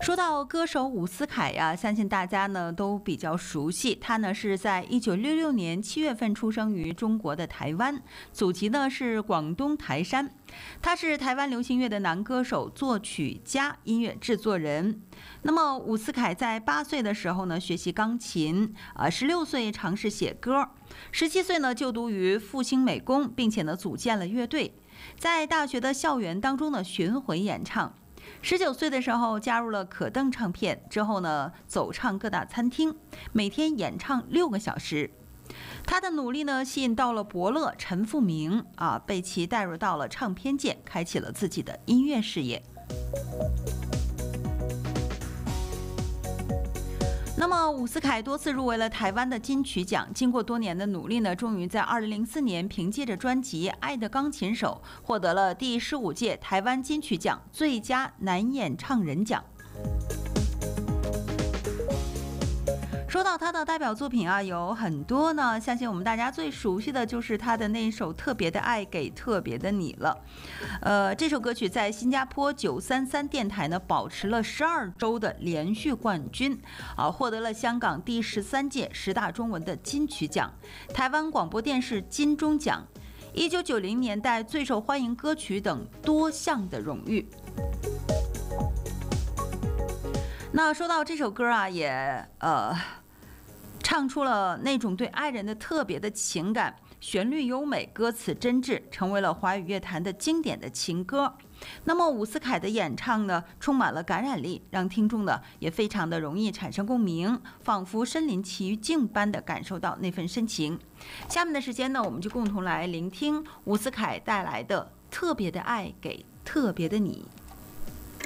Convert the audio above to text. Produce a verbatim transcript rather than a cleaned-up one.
说到歌手伍思凯呀，相信大家呢都比较熟悉。他呢是在一九六六年七月份出生于中国的台湾，祖籍呢是广东台山。他是台湾流行乐的男歌手、作曲家、音乐制作人。那么伍思凯在八岁的时候呢学习钢琴，啊，十六岁尝试写歌，十七岁呢就读于复兴美工，并且呢组建了乐队，在大学的校园当中呢巡回演唱。十九岁的时候加入了可邓唱片，之后呢走唱各大餐厅，每天演唱六个小时。他的努力呢吸引到了伯乐陈复明啊，被其带入到了唱片界，开启了自己的音乐事业。那么伍思凯多次入围了台湾的金曲奖，经过多年的努力呢，终于在二零零四年凭借着专辑《爱的钢琴手》获得了第十五届台湾金曲奖最佳男演唱人奖。说到他的代表作品啊，有很多呢，相信我们大家最熟悉的就是他的那首《特别的爱给特别的你》了。呃，这首歌曲在新加坡九三三电台呢保持了十二周的连续冠军，啊，获得了香港第十三届十大中文的金曲奖、台湾广播电视金钟奖、一九九零年代最受欢迎歌曲等多项的荣誉。那说到这首歌啊，也呃。唱出了那种对爱人的特别的情感，旋律优美，歌词真挚，成为了华语乐坛的经典的情歌。那么伍思凯的演唱呢，充满了感染力，让听众呢也非常的容易产生共鸣，仿佛身临其境般的感受到那份深情。下面的时间呢，我们就共同来聆听伍思凯带来的《特别的爱给特别的你》。